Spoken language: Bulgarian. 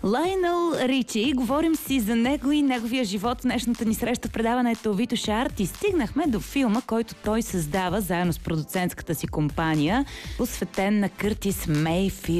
Лайонел Ричи, говорим си за него и неговия живот в днешната ни среща в предаването Витоша Арт и стигнахме до филма, който той създава заедно с продуцентската си компания, посветен на Къртис Мейфилд.